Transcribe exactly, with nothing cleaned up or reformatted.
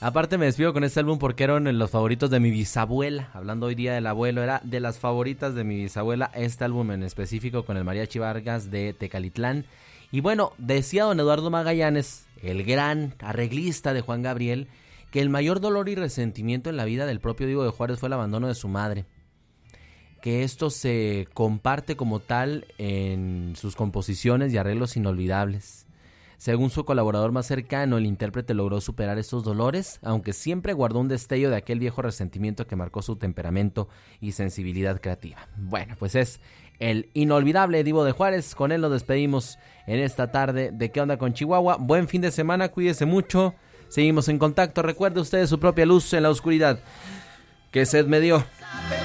Aparte me despido con este álbum porque eran los favoritos de mi bisabuela. Hablando hoy día del abuelo, era de las favoritas de mi bisabuela este álbum en específico con el Mariachi Vargas de Tecalitlán. Y bueno, decía don Eduardo Magallanes, el gran arreglista de Juan Gabriel, que el mayor dolor y resentimiento en la vida del propio Diego de Juárez fue el abandono de su madre. Que esto se comparte como tal en sus composiciones y arreglos inolvidables. Según su colaborador más cercano, el intérprete logró superar estos dolores, aunque siempre guardó un destello de aquel viejo resentimiento que marcó su temperamento y sensibilidad creativa. Bueno, pues es el inolvidable Divo de Juárez. Con él nos despedimos en esta tarde de ¿Qué onda con Chihuahua? Buen fin de semana, cuídese mucho. Seguimos en contacto. Recuerde usted su propia luz en la oscuridad que sed me dio.